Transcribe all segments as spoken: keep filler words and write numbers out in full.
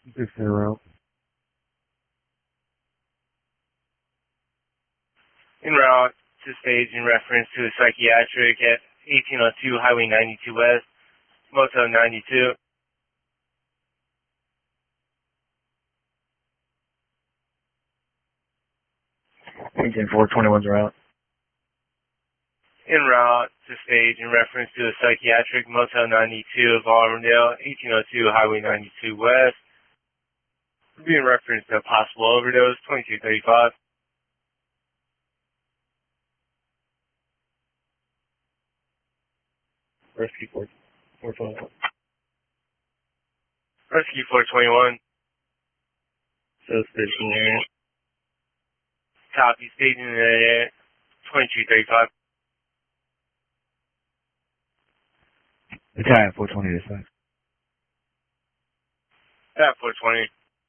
Six zero. En route to stage in reference to a psychiatric at eighteen oh two Highway ninety-two West, Motel ninety-two. Engine four twenty-one's route. En route to stage in reference to a psychiatric Motel ninety-two of Auburndale, eighteen oh two Highway ninety-two West. Being reference to a possible overdose, twenty-two thirty-five. Rescue four twenty-one. Rescue four twenty-one. So stationary. Copy, staging in the air, twenty-two thirty-five. Battalion four twenty this side. At four twenty.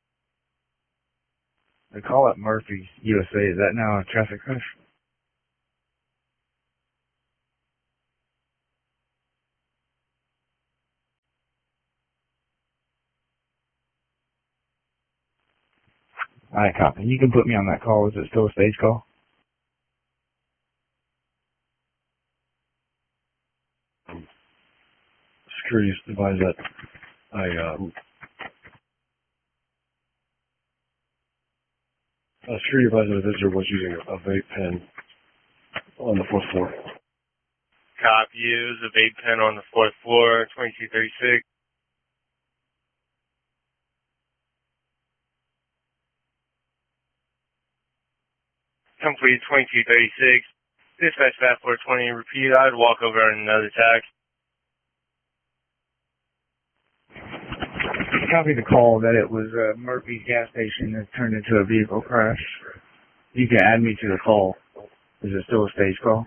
The call at Murphy's U S A, is that now a traffic crash? Alright, copy. You can put me on that call. Is it still a stage call? Um, security advised that I, um, uh, security advised that a visitor was using a vape pen on the fourth floor. Copy, use a vape pen on the fourth floor, twenty-two thirty-six. Complete, twenty-two thirty-six. Dispatch Fat four twenty, repeat, I'd walk over on another tax. Copy the call that it was uh, Murphy's gas station that turned into a vehicle crash. You can add me to the call. Is it still a stage call?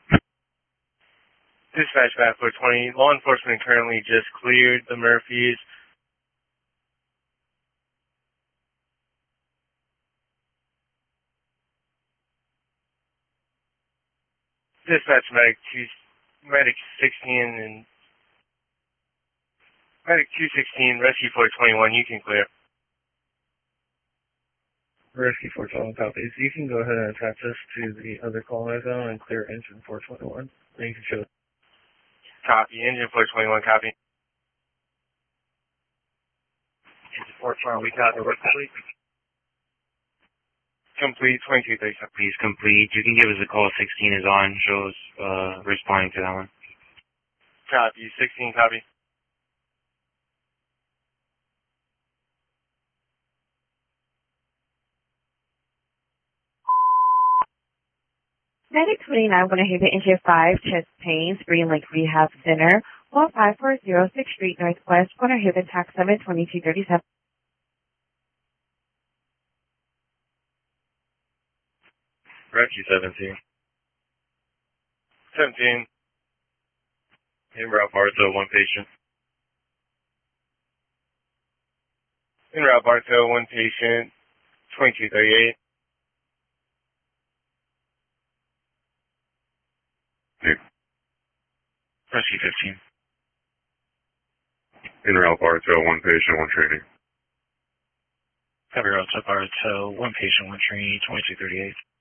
Dispatch Fat four twenty, law enforcement currently just cleared the Murphys. Dispatch Medic two, Medic sixteen and Medic two sixteen, Rescue four twenty-one, you can clear. Rescue four twenty-one copies. You can go ahead and attach this to the other call I zone and clear engine four twenty-one. Then you can show. Copy, engine four twenty-one, copy. Engine four twenty-one, we got the work complete. Complete, twenty-two thirty-seven. Please complete. You can give us a call. sixteen is on. Shows uh, responding to that one. Copy, sixteen, copy. Medic twenty-nine, want to hear the engine five, chest pains, Green Lake Rehab Center, one five four zero sixth Street Northwest, want to hear the tax seven, twenty-two thirty-seven. Rescue seventeen. seventeen. En route Bartow, one patient. En route Bartow, one patient, twenty-two thirty-eight. Rescue fifteen. En route Bartow, one patient, one training. Cover route to Bartow, one patient, one trainee, twenty-two thirty-eight.